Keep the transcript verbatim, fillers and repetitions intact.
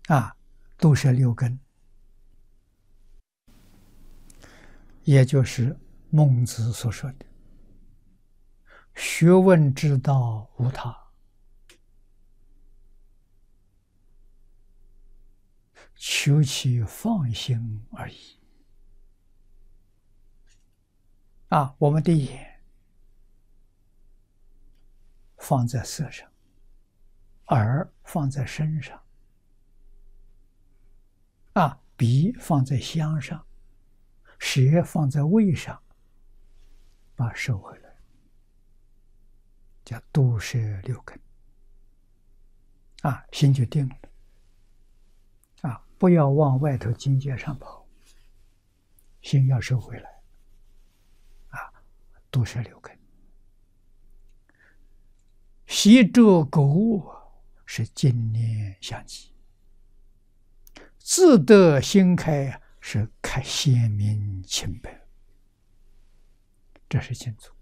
啊，都是六根，也就是孟子所说的学问之道无他，求其放心而已。啊，我们的眼放在色上，耳放在身上，啊，鼻放在香上，舌放在味上，把它收回来，叫度摄六根。啊，心就定了。啊，不要往外头境界上跑，心要收回来。啊，度摄六根。习着觉悟是净念相继，自得心开是开显明清白，这是清楚。